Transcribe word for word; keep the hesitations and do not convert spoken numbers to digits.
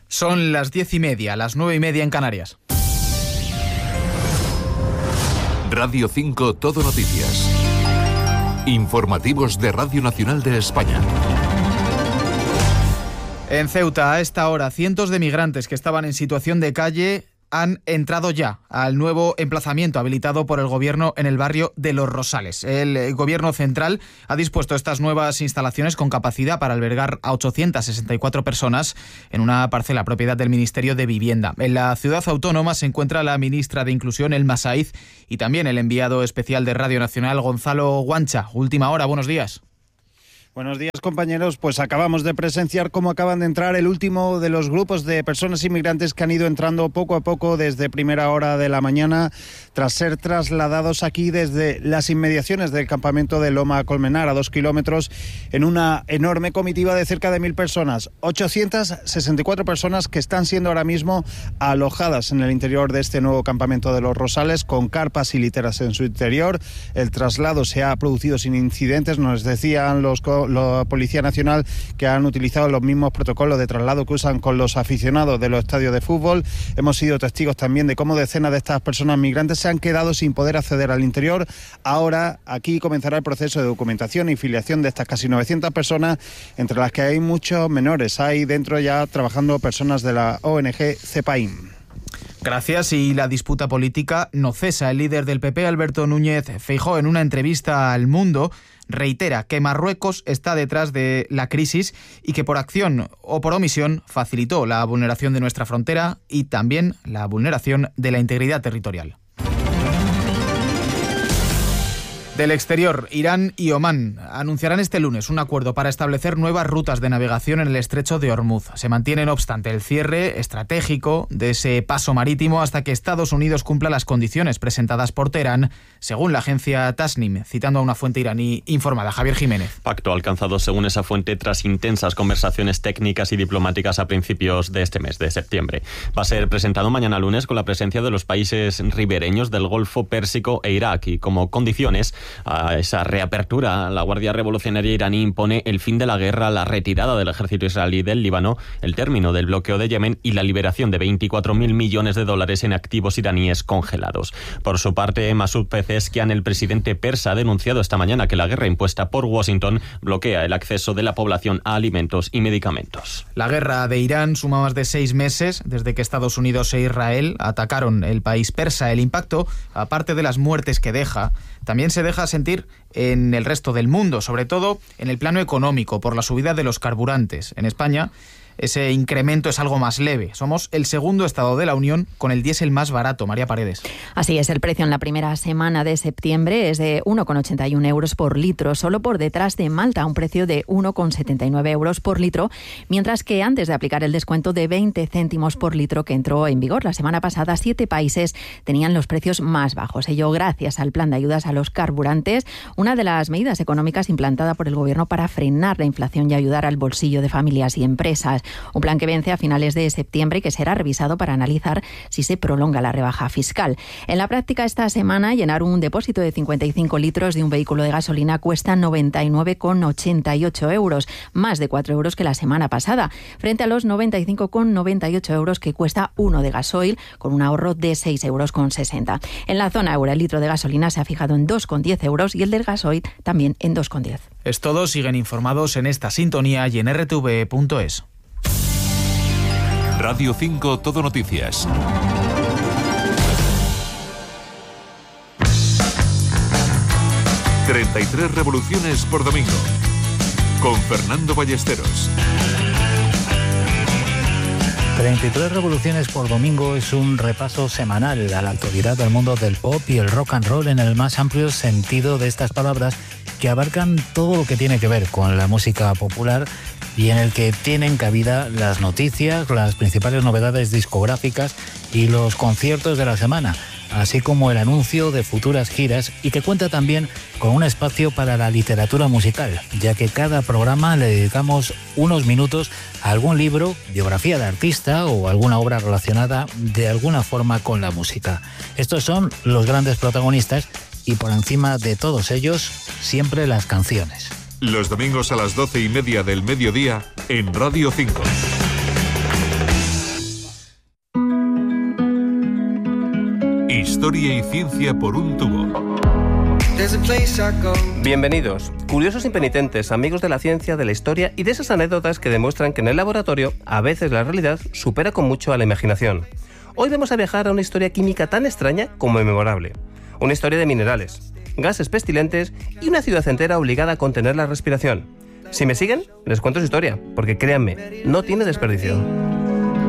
Son las diez y media, las nueve y media en Canarias. Radio cinco Todo Noticias. Informativos de Radio Nacional de España. En Ceuta, a esta hora, cientos de migrantes que estaban en situación de calle han entrado ya al nuevo emplazamiento habilitado por el Gobierno en el barrio de Los Rosales. El Gobierno central ha dispuesto estas nuevas instalaciones con capacidad para albergar a ochocientas sesenta y cuatro personas en una parcela propiedad del Ministerio de Vivienda. En la ciudad autónoma se encuentra la ministra de Inclusión, Elma Saiz, y también el enviado especial de Radio Nacional, Gonzalo Guancha. Última hora, buenos días. Buenos días, compañeros. Pues acabamos de presenciar cómo acaban de entrar el último de los grupos de personas inmigrantes que han ido entrando poco a poco desde primera hora de la mañana, tras ser trasladados aquí desde las inmediaciones del campamento de Loma Colmenar, a dos kilómetros, en una enorme comitiva de cerca de mil personas. ochocientas sesenta y cuatro personas que están siendo ahora mismo alojadas en el interior de este nuevo campamento de Los Rosales, con carpas y literas en su interior. El traslado se ha producido sin incidentes, nos decían los la Policía Nacional que han utilizado los mismos protocolos de traslado que usan con los aficionados de los estadios de fútbol. Hemos sido testigos también de cómo decenas de estas personas migrantes se han quedado sin poder acceder al interior. Ahora aquí comenzará el proceso de documentación y filiación de estas casi novecientas personas, entre las que hay muchos menores. Hay dentro ya trabajando personas de la O N G CEPAIN. Gracias. Y la disputa política no cesa. El líder del P P, Alberto Núñez Feijóo, en una entrevista al Mundo, reitera que Marruecos está detrás de la crisis y que por acción o por omisión facilitó la vulneración de nuestra frontera y también la vulneración de la integridad territorial. Del exterior, Irán y Omán anunciarán este lunes un acuerdo para establecer nuevas rutas de navegación en el estrecho de Hormuz. Se mantiene, no obstante, el cierre estratégico de ese paso marítimo hasta que Estados Unidos cumpla las condiciones presentadas por Teherán, según la agencia Tasnim, citando a una fuente iraní informada. Javier Jiménez. Pacto alcanzado, según esa fuente, tras intensas conversaciones técnicas y diplomáticas a principios de este mes de septiembre. Va a ser presentado mañana lunes con la presencia de los países ribereños del Golfo Pérsico e Irak, y como condiciones a esa reapertura, la Guardia Revolucionaria iraní impone el fin de la guerra, la retirada del ejército israelí del Líbano, el término del bloqueo de Yemen y la liberación de veinticuatro mil millones de dólares en activos iraníes congelados. Por su parte, Masoud Pezeshkian, el presidente persa, ha denunciado esta mañana que la guerra impuesta por Washington bloquea el acceso de la población a alimentos y medicamentos. La guerra de Irán suma más de seis meses desde que Estados Unidos e Israel atacaron el país persa. El impacto, aparte de las muertes que deja, también se deja sentir en el resto del mundo, sobre todo en el plano económico, por la subida de los carburantes. En España, ese incremento es algo más leve. Somos el segundo estado de la Unión con el diésel más barato. María Paredes. Así es, el precio en la primera semana de septiembre es de uno con ochenta y uno euros por litro, solo por detrás de Malta, un precio de uno con setenta y nueve euros por litro, mientras que antes de aplicar el descuento de veinte céntimos por litro que entró en vigor la semana pasada, siete países tenían los precios más bajos. Ello gracias al plan de ayudas a los carburantes, una de las medidas económicas implantada por el Gobierno para frenar la inflación y ayudar al bolsillo de familias y empresas. Un plan que vence a finales de septiembre y que será revisado para analizar si se prolonga la rebaja fiscal. En la práctica, esta semana, llenar un depósito de cincuenta y cinco litros de un vehículo de gasolina cuesta noventa y nueve con ochenta y ocho euros, más de cuatro euros que la semana pasada, frente a los noventa y cinco con noventa y ocho euros que cuesta uno de gasoil, con un ahorro de seis euros con sesenta. En la zona euro, el litro de gasolina se ha fijado en dos con diez euros y el del gasoil también en dos con diez. Es todo. Siguen informados en esta sintonía y en erre te ve punto es. Radio cinco Todo Noticias. treinta y tres revoluciones por domingo. Con Fernando Ballesteros. treinta y tres revoluciones por domingo es un repaso semanal a la actualidad del mundo del pop y el rock and roll en el más amplio sentido de estas palabras, que abarcan todo lo que tiene que ver con la música popular y en el que tienen cabida las noticias, las principales novedades discográficas y los conciertos de la semana, así como el anuncio de futuras giras, y que cuenta también con un espacio para la literatura musical, ya que cada programa le dedicamos unos minutos a algún libro, biografía de artista o alguna obra relacionada de alguna forma con la música. Estos son los grandes protagonistas y por encima de todos ellos, siempre las canciones. Los domingos a las doce y media del mediodía en Radio cinco. historia y ciencia por un tubo. Bienvenidos, curiosos impenitentes, amigos de la ciencia, de la historia y de esas anécdotas que demuestran que en el laboratorio a veces la realidad supera con mucho a la imaginación. Hoy vamos a viajar a una historia química tan extraña como memorable. Una historia de minerales, gases pestilentes y una ciudad entera obligada a contener la respiración. Si me siguen, les cuento su historia, porque créanme, no tiene desperdicio.